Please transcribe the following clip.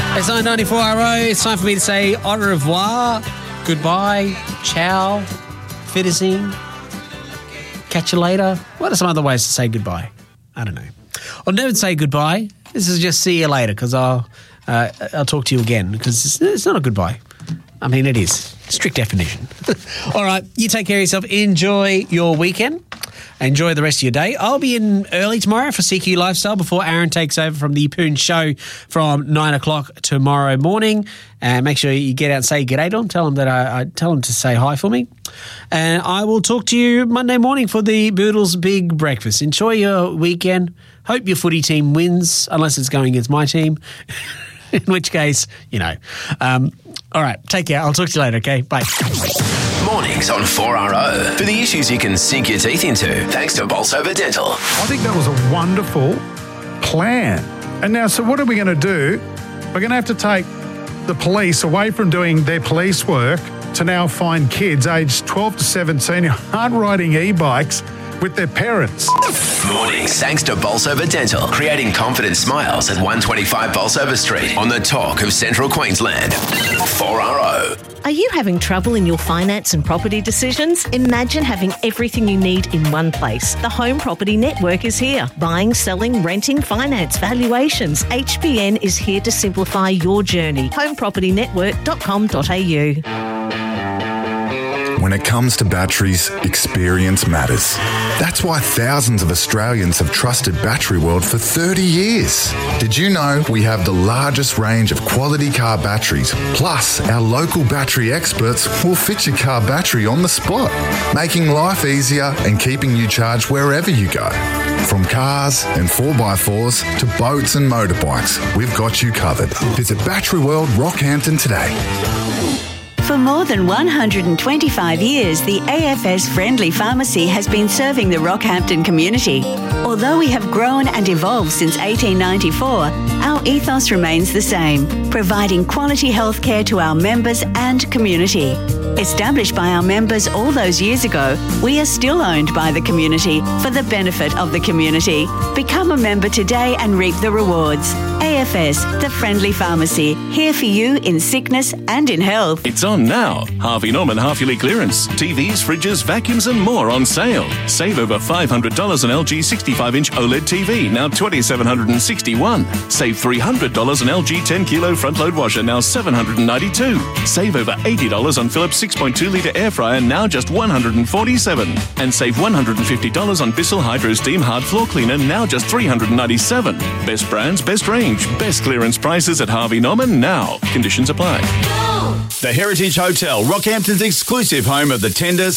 It's 9:94 RO. It's time for me to say au revoir, goodbye, ciao, Wiedersehen, catch you later. What are some other ways to say goodbye? I don't know. I'll never say goodbye. This is just see you later because I'll talk to you again because it's not a goodbye. I mean, it is. Strict definition. All right, you take care of yourself. Enjoy your weekend. Enjoy the rest of your day. I'll be in early tomorrow for CQ Lifestyle before Aaron takes over from the Poon Show from 9 o'clock tomorrow morning. And make sure you get out and say g'day to him. Tell him that I tell him to say hi for me. And I will talk to you Monday morning for the Boodles Big Breakfast. Enjoy your weekend. Hope your footy team wins, unless it's going against my team. In which case, you know. All right, take care. I'll talk to you later, okay? Bye. Mornings on 4RO. For the issues you can sink your teeth into, thanks to Bolsover Dental. I think that was a wonderful plan. And now, so what are we going to do? We're going to have to take the police away from doing their police work to now find kids aged 12 to 17 who aren't riding e-bikes with their parents. Mornings thanks to Bolsover Dental, creating confident smiles at 125 Bolsover Street on the talk of Central Queensland. 4RO. Are you having trouble in your finance and property decisions? Imagine having everything you need in one place. The Home Property Network is here. Buying, selling, renting, finance, valuations. HPN is here to simplify your journey. homepropertynetwork.com.au. When it comes to batteries, experience matters. That's why thousands of Australians have trusted Battery World for 30 years. Did you know we have the largest range of quality car batteries? Plus, our local battery experts will fit your car battery on the spot, making life easier and keeping you charged wherever you go. From cars and 4x4s to boats and motorbikes, we've got you covered. Visit Battery World Rockhampton today. For more than 125 years, the AFS Friendly Pharmacy has been serving the Rockhampton community. Although we have grown and evolved since 1894, our ethos remains the same, providing quality healthcare to our members and community. Established by our members all those years ago, we are still owned by the community for the benefit of the community. Become a member today and reap the rewards. AFS, the Friendly Pharmacy, here for you in sickness and in health. It's on now. Harvey Norman half-yearly clearance. TVs, fridges, vacuums and more on sale. Save over $500 on LG 65-inch OLED TV, now $2,761. Save $300 on LG 10-kilo front-load washer, now $792. Save over $80 on Philips 6.2-litre air fryer, now just $147. And save $150 on Bissell Hydro Steam hard floor cleaner, now just $397. Best brands, best range, best clearance prices at Harvey Norman now. Conditions apply. The Heritage Hotel, Rockhampton's exclusive home of the tender,